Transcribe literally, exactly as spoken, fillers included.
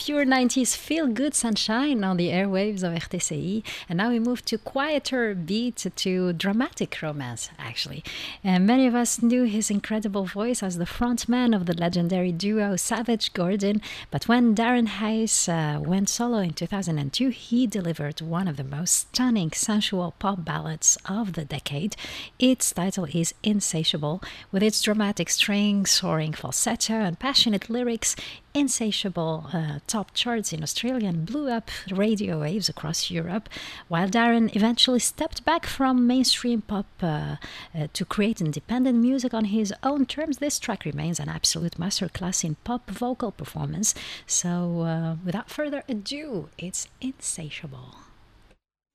Pure nineties feel-good sunshine on the airwaves of R T C I. And now we move to quieter beat, to dramatic romance, actually. And many of us knew his incredible voice as the frontman of the legendary duo Savage Gordon. But when Darren Hayes uh, went solo in two thousand two, he delivered one of the most stunning sensual pop ballads of the decade. Its title is Insatiable. With its dramatic strings, soaring falsetto, and passionate lyrics, Insatiable uh, top charts in Australia and blew up radio waves across Europe, while Darren eventually stepped back from mainstream pop uh, uh, to create independent music on his own terms. This track remains an absolute masterclass in pop vocal performance. So uh, without further ado, it's Insatiable.